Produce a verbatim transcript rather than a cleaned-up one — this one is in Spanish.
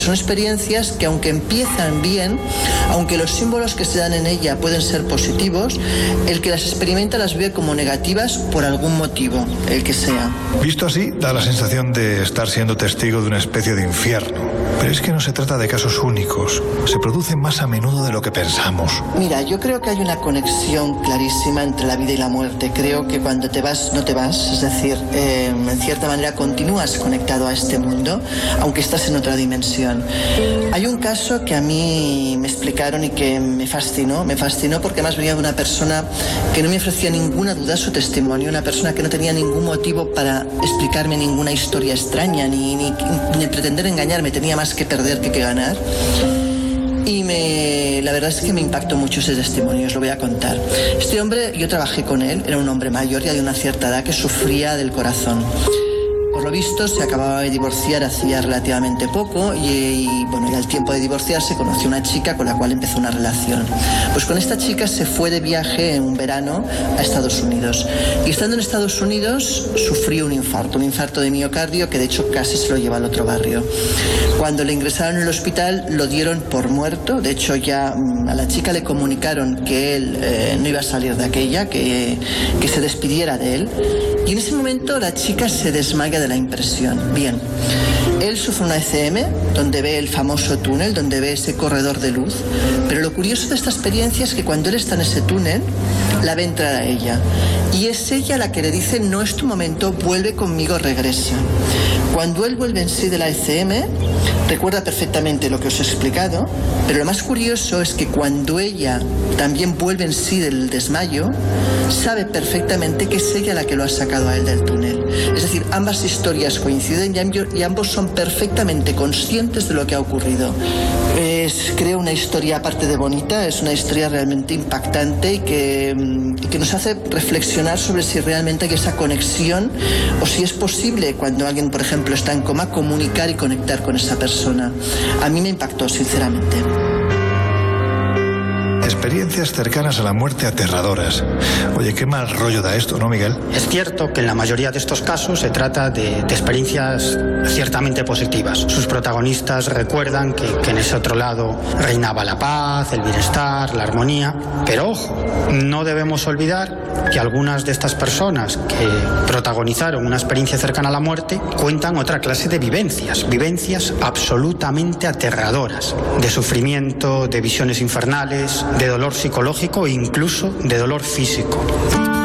Son experiencias que, aunque empiezan bien, aunque los símbolos que se dan en ella pueden ser positivos, el que las experimenta las ve como negativas por algún motivo, el que sea. Visto así, da la sensación de estar siendo testigo de una especie de infierno. Pero es que no se trata de casos únicos. Se producen más a menudo de lo que pensamos. Mira, yo creo que hay una conexión clarísima entre la vida y la muerte. Creo que cuando te vas, no te vas. Es decir, eh, en cierta manera continúas conectado a este mundo, aunque estás en otra dimensión. Hay un caso que a mí me explicaron y que me fascinó, me fascinó porque además venía de una persona que no me ofrecía ninguna duda su testimonio, una persona que no tenía ningún motivo para explicarme ninguna historia extraña, ni, ni, ni pretender engañarme, tenía más que perder que que ganar. Y me, la verdad es que me impactó mucho ese testimonio, os lo voy a contar. Este hombre, yo trabajé con él, era un hombre mayor, ya de una cierta edad, que sufría del corazón. Por lo visto se acababa de divorciar hacía relativamente poco y, y bueno, y al tiempo de divorciarse conoció una chica con la cual empezó una relación. Pues con esta chica se fue de viaje en un verano a Estados Unidos y estando en Estados Unidos sufrió un infarto, un infarto de miocardio que de hecho casi se lo lleva al otro barrio. Cuando le ingresaron en el hospital lo dieron por muerto, de hecho ya a la chica le comunicaron que él eh, no iba a salir de aquella, que, que se despidiera de él. Y en ese momento la chica se desmaya de la impresión. Bien, él sufre una E C M, donde ve el famoso túnel, donde ve ese corredor de luz. Pero lo curioso de esta experiencia es que cuando él está en ese túnel, la ve entrar a ella. Y es ella la que le dice, no es tu momento, vuelve conmigo, regresa. Cuando él vuelve en sí de la E C M, recuerda perfectamente lo que os he explicado, pero lo más curioso es que cuando ella también vuelve en sí del desmayo, sabe perfectamente que es ella la que lo ha sacado a él del túnel. Es decir, ambas historias coinciden y ambos son perfectamente conscientes de lo que ha ocurrido. Es, creo, una historia aparte de bonita, es una historia realmente impactante y que, y que nos hace reflexionar sobre si realmente hay esa conexión o si es posible, cuando alguien, por ejemplo, está en coma, comunicar y conectar con esa persona. A mí me impactó, sinceramente. Experiencias cercanas a la muerte aterradoras. Oye, qué mal rollo da esto, ¿no, Miguel? Es cierto que en la mayoría de estos casos se trata de, de experiencias ciertamente positivas. Sus protagonistas recuerdan que, que en ese otro lado reinaba la paz, el bienestar, la armonía. Pero ojo, no debemos olvidar que algunas de estas personas que protagonizaron una experiencia cercana a la muerte cuentan otra clase de vivencias, vivencias absolutamente aterradoras, de sufrimiento, de visiones infernales, de dolor psicológico e incluso de dolor físico.